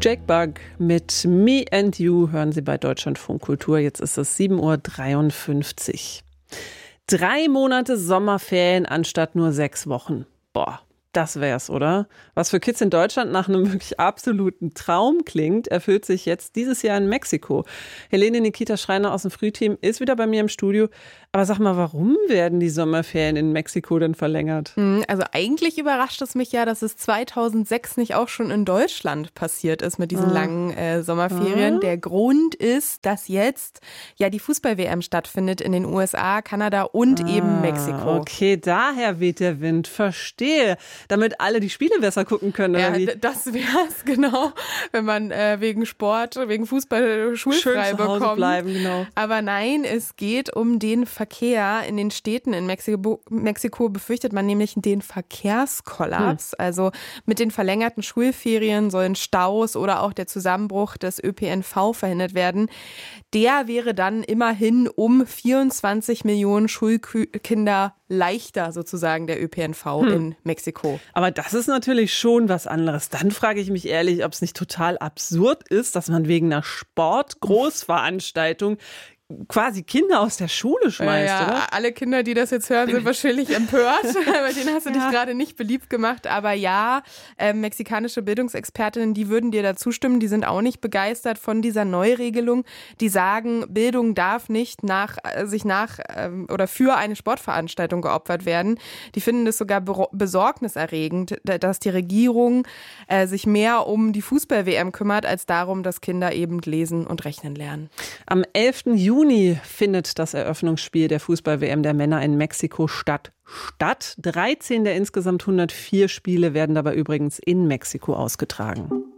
Jake Bugg mit Me and You hören Sie bei Deutschlandfunk Kultur. Jetzt ist es 7:53 Uhr. 3 Monate Sommerferien anstatt nur 6 Wochen. Boah, das wär's, oder? Was für Kids in Deutschland nach einem wirklich absoluten Traum klingt, erfüllt sich jetzt dieses Jahr in Mexiko. Helene Nikita Schreiner aus dem Frühteam ist wieder bei mir im Studio. Aber sag mal, warum werden die Sommerferien in Mexiko denn verlängert? Also eigentlich überrascht es mich ja, dass es 2006 nicht auch schon in Deutschland passiert ist mit diesen langen Sommerferien. Der Grund ist, dass jetzt ja die Fußball-WM stattfindet in den USA, Kanada und eben Mexiko. Okay, daher weht der Wind. Verstehe. Damit alle die Spiele besser gucken können, oder wie? Das wär's, genau. Wenn man wegen Sport, wegen Fußball schulfrei schön zu Hause bekommt. bleiben, genau. Aber nein, es geht um den Verkehr in den Städten in Mexiko befürchtet man nämlich den Verkehrskollaps. Also mit den verlängerten Schulferien sollen Staus oder auch der Zusammenbruch des ÖPNV verhindert werden. Der wäre dann immerhin um 24 Millionen Schulkinder leichter, sozusagen, der ÖPNV in Mexiko. Aber das ist natürlich schon was anderes. Dann frage ich mich ehrlich, ob es nicht total absurd ist, dass man wegen einer Sportgroßveranstaltung quasi Kinder aus der Schule schmeißt, oder? Alle Kinder, die das jetzt hören, sind wahrscheinlich empört. Bei denen hast du dich gerade nicht beliebt gemacht. Aber ja, mexikanische Bildungsexpertinnen, die würden dir da zustimmen. Die sind auch nicht begeistert von dieser Neuregelung. Die sagen, Bildung darf nicht oder für eine Sportveranstaltung geopfert werden. Die finden es sogar besorgniserregend, dass die Regierung sich mehr um die Fußball-WM kümmert, als darum, dass Kinder eben lesen und rechnen lernen. Am 11. Juni findet das Eröffnungsspiel der Fußball-WM der Männer in Mexiko statt. 13 der insgesamt 104 Spiele werden dabei übrigens in Mexiko ausgetragen.